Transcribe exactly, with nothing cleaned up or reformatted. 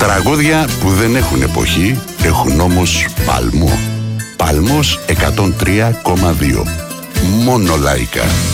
Τραγούδια που δεν έχουν εποχή, έχουν όμως παλμό. Παλμός εκατόν τρία κόμμα δύο. Μόνο λαϊκά.